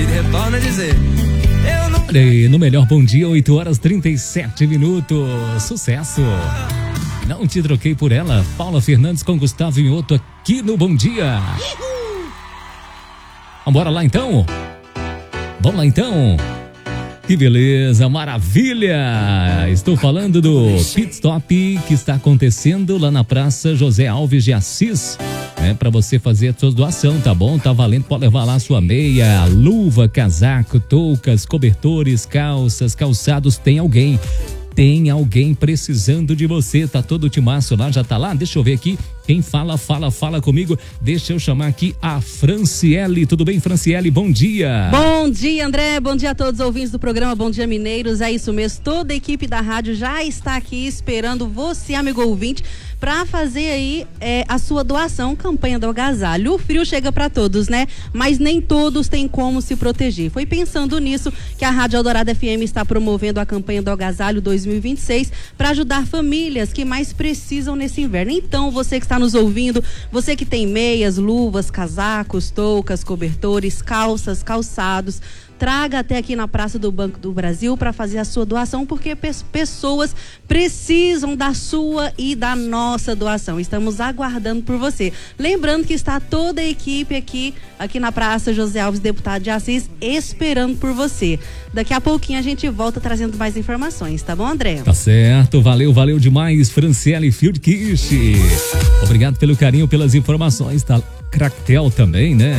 retorno a dizer. Olha aí, no melhor Bom Dia, 8h37. Sucesso. Não te troquei por ela. Paula Fernandes com Gustavo Mioto aqui no Bom Dia. Vambora lá então? Vamos lá então? Que beleza, maravilha! Estou falando do Pit Stop que está acontecendo lá na Praça José Alves de Assis. Para você fazer a sua doação, tá bom? Tá valendo, pode levar lá a sua meia, luva, casaco, toucas, cobertores, calças, calçados. Tem alguém precisando de você. Tá todo o timaço lá, já tá lá? Deixa eu ver aqui. Quem fala comigo. Deixa eu chamar aqui a Franciele. Tudo bem, Franciele? Bom dia. Bom dia, André. Bom dia a todos os ouvintes do programa Bom Dia Mineiros. É isso mesmo. Toda a equipe da rádio já está aqui esperando você, amigo ouvinte, para fazer aí a sua doação, campanha do agasalho. O frio chega para todos, né? Mas nem todos têm como se proteger. Foi pensando nisso que a Rádio Eldorado FM está promovendo a campanha do agasalho 2026 para ajudar famílias que mais precisam nesse inverno. Então, você que está nos ouvindo, você que tem meias, luvas, casacos, toucas, cobertores, calças, calçados, traga até aqui na Praça do Banco do Brasil para fazer a sua doação, porque pessoas precisam da sua e da nossa doação. Estamos aguardando por você. Lembrando que está toda a equipe aqui na Praça José Alves, deputado de Assis, esperando por você. Daqui a pouquinho a gente volta trazendo mais informações, tá bom, André? Tá certo, valeu demais, Franciele Fieldkiss. Obrigado pelo carinho, pelas informações, tá? Cractel também, né?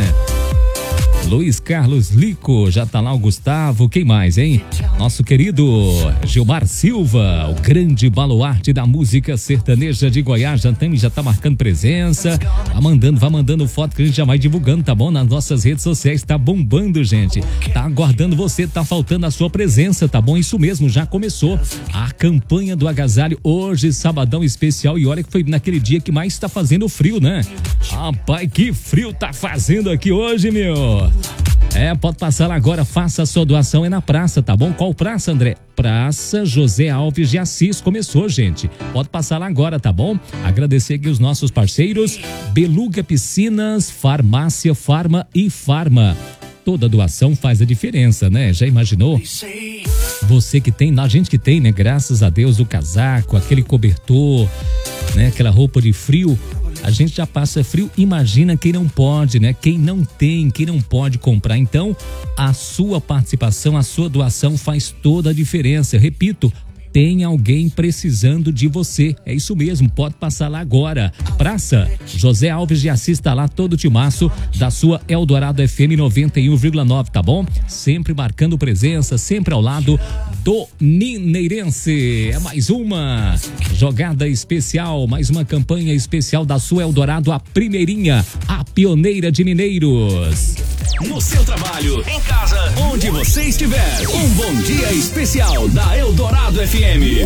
Luiz Carlos Lico, já tá lá o Gustavo, quem mais, hein? Nosso querido Gilmar Silva, o grande baluarte da música sertaneja de Goiás, já tá marcando presença, vai mandando foto que a gente já vai divulgando, tá bom? Nas nossas redes sociais, tá bombando, gente. Tá aguardando você, tá faltando a sua presença, tá bom? Isso mesmo, já começou a campanha do agasalho hoje, sabadão especial, e olha que foi naquele dia que mais tá fazendo frio, né? Rapaz, que frio tá fazendo aqui hoje, meu! Pode passar lá agora, faça a sua doação, é na praça, tá bom? Qual praça, André? Praça José Alves de Assis, começou, gente. Pode passar lá agora, tá bom? Agradecer aqui os nossos parceiros, Beluga Piscinas, Farmácia Farma e Farma. Toda doação faz a diferença, né? Já imaginou? Você que tem, a gente que tem, né? Graças a Deus, o casaco, aquele cobertor, né? Aquela roupa de frio. A gente já passa frio, imagina quem não pode, né? Quem não tem, quem não pode comprar. Então, a sua participação, a sua doação faz toda a diferença. Eu repito, tem alguém precisando de você. É isso mesmo, pode passar lá agora. Praça José Alves de Assis, tá lá todo o timaço da sua Eldorado FM 91,9, tá bom? Sempre marcando presença, sempre ao lado do Mineirense. É mais uma jogada especial, mais uma campanha especial da sua Eldorado, a primeirinha, a pioneira de Mineiros. No seu trabalho, em casa, onde você estiver, um bom dia especial da Eldorado FM.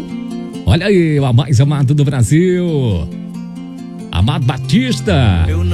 Olha aí, o mais amado do Brasil, Amado Batista.